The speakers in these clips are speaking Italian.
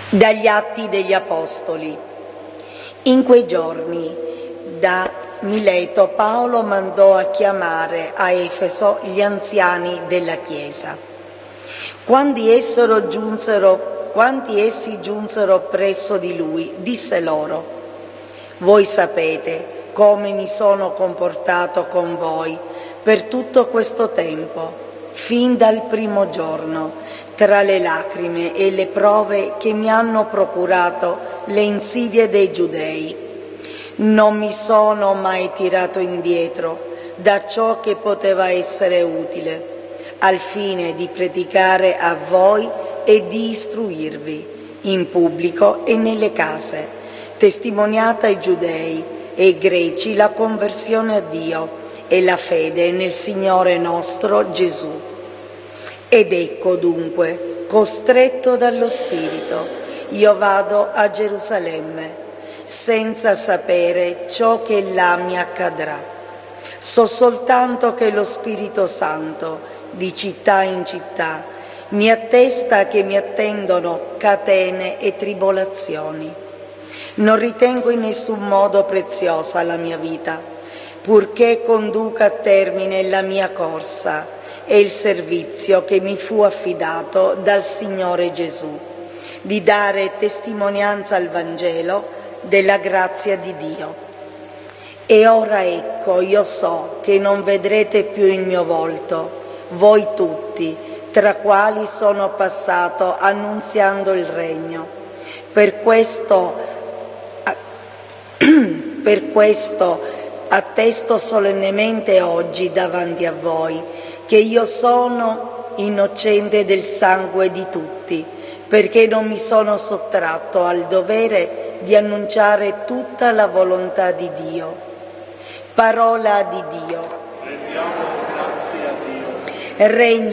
Dagli Atti degli Apostoli. In quei giorni, da Mileto, Paolo mandò a chiamare a Efeso gli anziani della Chiesa. Quando essi giunsero presso di lui, disse loro: «Voi sapete come mi sono comportato con voi per tutto questo tempo, fin dal primo giorno, tra le lacrime e le prove che mi hanno procurato le insidie dei giudei. Non mi sono mai tirato indietro da ciò che poteva essere utile, al fine di predicare a voi e di istruirvi in pubblico e nelle case, testimoniata ai giudei e ai greci la conversione a Dio e la fede nel Signore nostro Gesù. Ed ecco dunque, costretto dallo Spirito, io vado a Gerusalemme, senza sapere ciò che là mi accadrà. So soltanto che lo Spirito Santo, di città in città, mi attesta che mi attendono catene e tribolazioni. Non ritengo in nessun modo preziosa la mia vita, purché conduca a termine la mia corsa e il servizio che mi fu affidato dal Signore Gesù, di dare testimonianza al Vangelo della grazia di Dio. E ora ecco, io so che non vedrete più il mio volto, voi tutti, tra quali sono passato annunziando il regno. Per questo attesto solennemente oggi davanti a voi che io sono innocente del sangue di tutti, perché non mi sono sottratto al dovere di annunciare tutta la volontà di Dio. Parola di Dio. Rendiamo grazie a Dio.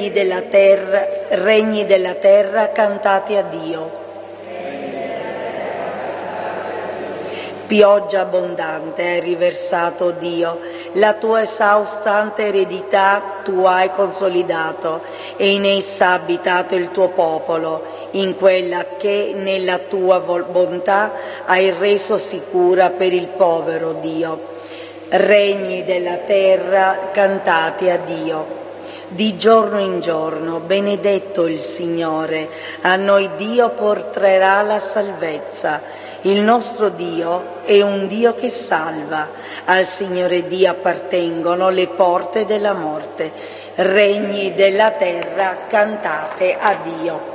Regni della terra, cantate a Dio. Pioggia abbondante hai riversato, Dio, la tua esaustante eredità tu hai consolidato e in essa ha abitato il tuo popolo, in quella che nella tua bontà hai reso sicura per il povero, Dio. Regni della terra, cantate a Dio. Di giorno in giorno, benedetto il Signore, a noi Dio porterà la salvezza. Il nostro Dio è un Dio che salva, al Signore Dio appartengono le porte della morte. Regni della terra, cantate a Dio.